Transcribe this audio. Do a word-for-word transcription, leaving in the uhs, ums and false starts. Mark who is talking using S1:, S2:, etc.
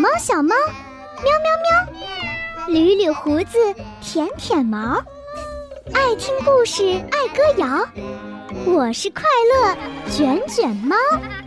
S1: 猫小猫，喵喵喵，捋捋胡子，舔舔毛，爱听故事，爱歌谣，我是快乐卷卷猫。